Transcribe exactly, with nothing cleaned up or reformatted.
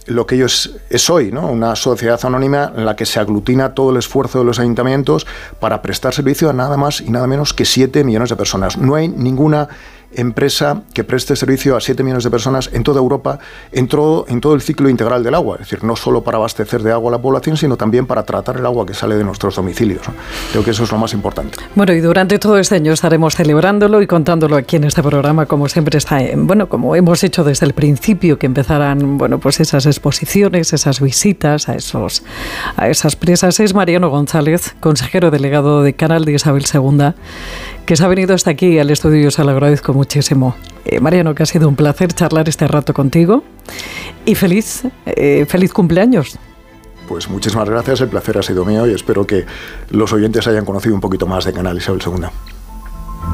lo que ellos es hoy, ¿no? Una sociedad anónima en la que se aglutina todo el esfuerzo de los ayuntamientos para prestar servicio a nada más y nada menos que siete millones de personas. No hay ninguna empresa que preste servicio a siete millones de personas en toda Europa, en todo, en todo el ciclo integral del agua. Es decir, no solo para abastecer de agua a la población, sino también para tratar el agua que sale de nuestros domicilios, ¿no? Creo que eso es lo más importante. Bueno, y durante todo este año estaremos celebrándolo y contándolo aquí en este programa, como siempre está, en, bueno, como hemos hecho desde el principio, que empezarán, bueno, pues esas exposiciones, esas visitas a esos, a esas presas. Es Mariano González, consejero delegado de Canal de Isabel segunda, que se ha venido hasta aquí al estudio y os lo agradezco muchísimo. Eh, Mariano, que ha sido un placer charlar este rato contigo y feliz, eh, feliz cumpleaños. Pues muchísimas gracias, el placer ha sido mío y espero que los oyentes hayan conocido un poquito más de Canal Isabel segunda.